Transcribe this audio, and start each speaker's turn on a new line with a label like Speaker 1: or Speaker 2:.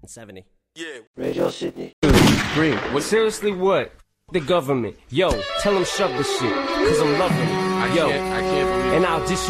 Speaker 1: 70.
Speaker 2: Yeah.
Speaker 3: Radio Sydney.
Speaker 4: Green. Well, seriously, what? The government. Yo, tell them shove the shit. Cause I'm loving it. Yo.
Speaker 5: I can't believe
Speaker 4: And I'll dish